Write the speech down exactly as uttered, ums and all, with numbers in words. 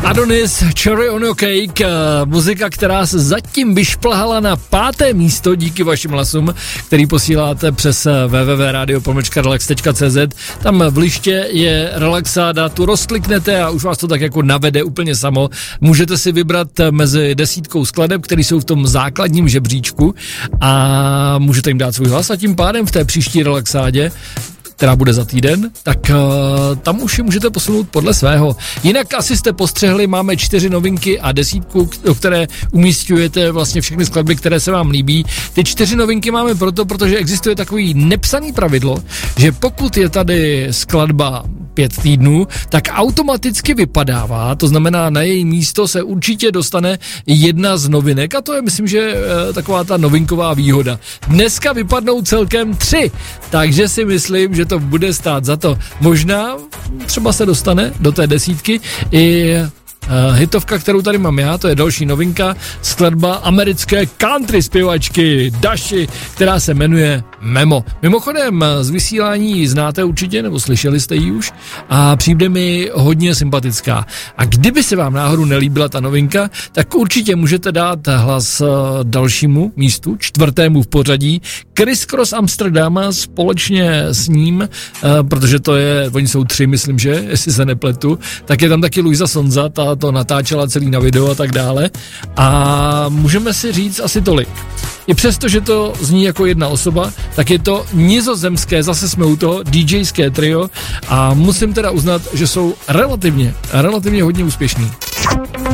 Adonis, Cherry on your cake, muzika, která se zatím vyšplhala na páté místo díky vašim hlasům, který posíláte přes w w w tečka radio pomlčka relax tečka c z. Tam v liště je relaxáda, tu rozkliknete a už vás to tak jako navede úplně samo. Můžete si vybrat mezi desítkou skladeb, které jsou v tom základním žebříčku a můžete jim dát svůj hlas a tím pádem v té příští relaxádě, která bude za týden, tak uh, tam už ji můžete posunout podle svého. Jinak asi jste postřehli, máme čtyři novinky a desítku, do které umísťujete vlastně všechny skladby, které se vám líbí. Ty čtyři novinky máme proto, protože existuje takový nepsaný pravidlo, že pokud je tady skladba pět týdnů, tak automaticky vypadává, to znamená na její místo se určitě dostane jedna z novinek a to je, myslím, že uh, taková ta novinková výhoda. Dneska vypadnou celkem tři, takže si myslím, že to bude stát za to. Možná třeba se dostane do té desítky i uh, hitovka, kterou tady mám já, to je další novinka, skladba americké country zpěvačky Daši, která se jmenuje Memo. Mimochodem, z vysílání znáte určitě, nebo slyšeli jste ji už a přijde mi hodně sympatická. A kdyby se vám náhodou nelíbila ta novinka, tak určitě můžete dát hlas dalšímu místu, čtvrtému v pořadí, Criss Cross Amsterdama společně s ním, protože to je, oni jsou tři, myslím, že, jestli se nepletu, tak je tam taky Luisa Sonza, ta to natáčela celý na video a tak dále. A můžeme si říct asi tolik. I přesto, že to zní jako jedna osoba, tak je to nizozemské, zase jsme u toho, DJské trio a musím teda uznat, že jsou relativně, relativně hodně úspěšní.